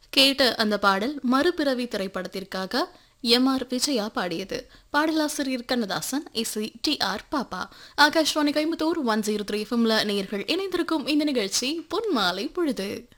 கேட்ட அந்த பாடல் மறுபிறவி திரைப்படத்திற்காக எம்.ஆர். விஜயா பாடியது. பாடலாசிரியர் கண்ணதாசன், இசை டி.ஆர். பாப்பா. ஆகாஷ்வாணி கோயம்புத்தூர் 103 எஃப்எம்ல நேயர்கள் இணைந்திருக்கும் இந்த நிகழ்ச்சி பொன்மாலை பொழுது.